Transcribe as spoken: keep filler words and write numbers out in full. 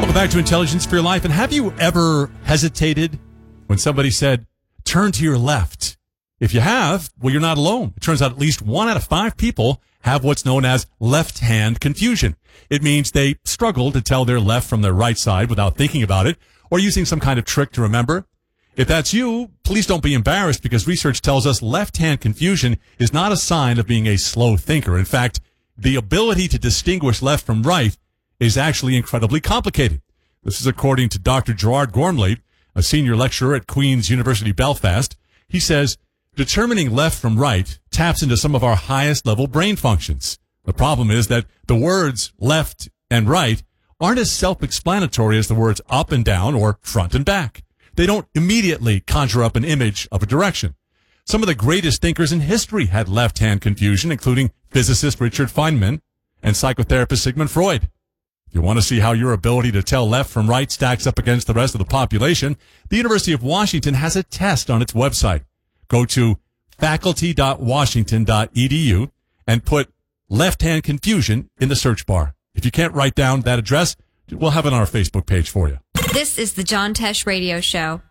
Welcome back to Intelligence for Your Life. And have you ever hesitated when somebody said, turn to your left? If you have, well, you're not alone. It turns out at least one out of five people have what's known as left-hand confusion. It means they struggle to tell their left from their right side without thinking about it or using some kind of trick to remember. If that's you, please don't be embarrassed, because research tells us left-hand confusion is not a sign of being a slow thinker. In fact, the ability to distinguish left from right is actually incredibly complicated. This is according to Doctor Gerard Gormley, a senior lecturer at Queen's University Belfast. He says, determining left from right taps into some of our highest level brain functions. The problem is that the words left and right aren't as self-explanatory as the words up and down or front and back. They don't immediately conjure up an image of a direction. Some of the greatest thinkers in history had left-hand confusion, including physicist Richard Feynman and psychotherapist Sigmund Freud. If you want to see how your ability to tell left from right stacks up against the rest of the population, the University of Washington has a test on its website. Go to faculty dot washington dot e d u and put left-hand confusion in the search bar. If you can't write down that address, we'll have it on our Facebook page for you. This is the John Tesh Radio Show.